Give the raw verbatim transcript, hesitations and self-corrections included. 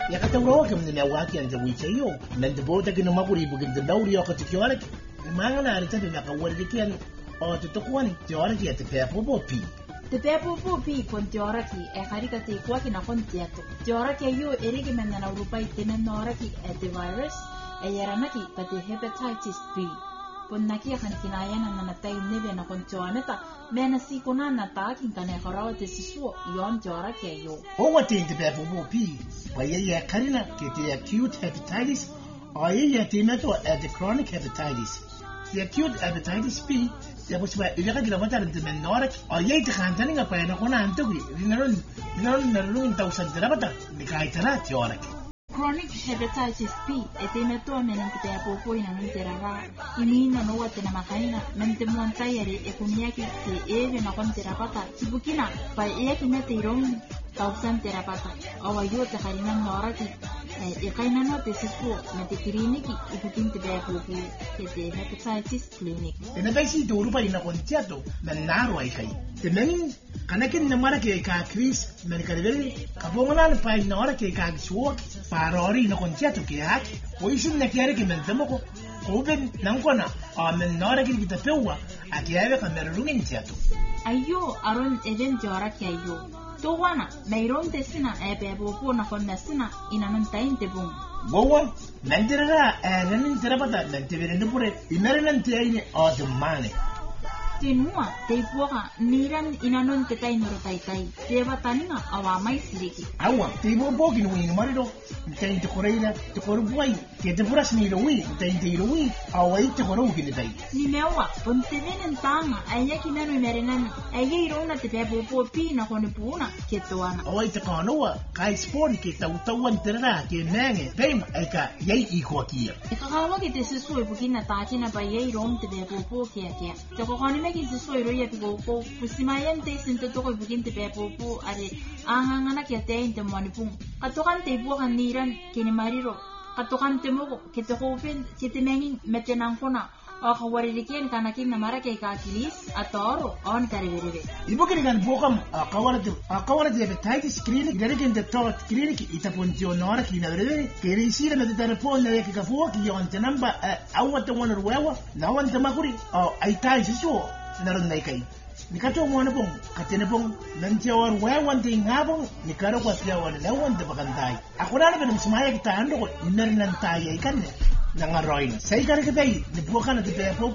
Ya kata urawa kam ni awaki an jawi chayo nan de bota kinu makuri bugin de dauri yo kata kiwara manga na arita de naka wari kian o to to kwani tiora ki ate pe popo pi te pe popo pi kon tiora ki e harika te kwa ki na kon tiato tiora ki yo erigi menna na urupai tenen nora ki ate virus e yarana ki pate hepatitis B ponnaki akan kinayana na natay nebe na kon tiorneta mena si kunana ta kin kane harawa te sisu yon tiora ki yo o wate te pe popo pi pa ye ye karina ke te acute hepatitis o ye ye te meto ate chronic hepatitis the acute hepatitis B ya bos ba ile ka dila mata de menora o ye te khantani nga pa na kona antugui rinaron rinaron narun tausan dira bata ni kai tara tiora chronic hepatitis B ete meto menen te popo ina nterara inina no wate na makaina mente muantayere e kuniaki ke eve na kon terapata sibukina pa e ki mete iron tausan terapata o ayo te harina norati e kaina no te sifu mete kliniki e putin te popo ke te hepatitis clinic ena dai si doru pa ina kon tiato men naro ai kai te men kanakin na mara ke ka Chris men ka reveli ka bongana pa ina ora ke ka suo parori na kon tiato ke hak o isin na kiare ke men temoko ko ben nan kona a men nora ke kita pewa a kiare ka men rungin tiato ayo aron event ora ke ayo to wana meiron desina e be popo na kon nasina ina non tainte bum gowa nandirara e nanin terapata nantivere ndupure inare nantiaine o domane Tinua, te puaka, niran inanon te tai noro tai tai, te wataninga awa mai siriki. Awa, te ibo boki no wini marido, te te koreira, te koru buai, ke te puras ni lo wi, te te lo wi, awa i te koru ki tai. Ni mewa, pon te venen tanga, aya ki nanu merenan, aya irona te pe popo pi na kone puuna, ke toana. Awa i te kanoa, kai sport ke tau tau antera ke nange, pema eka yai i ko kia. E kakawa ki te sisu e bukina tātina pa yai rom te pe popo kia kia. Te kokoni ki te soiro ia te koko pusimayan te sinte toko bukin te pe popo are angangana ki ate inte manipung katokan te bukan niran kini mariro katokan te moko ke te kopen ke te mengin metenang kona o kawaririkian kanakin na mara kay kakilis atoro on karibiribe ibo kini kan bokam kawarate kawarate hepatitis clinic derikin te tot clinic itapunti onora kina breve ke risira me te telefon le ke kafu ki yon te namba awata wana ruwa na wan te makuri o aitai siso naron nai kai ni kato mo na pong katene pong nanti awar wewan te ngabong ni karo kwa sia wan lewan te bakantai ako na na sumaya kita ando ko inar nan tayo ikan ne nangaroin sai kare ke dai ni bukan te pe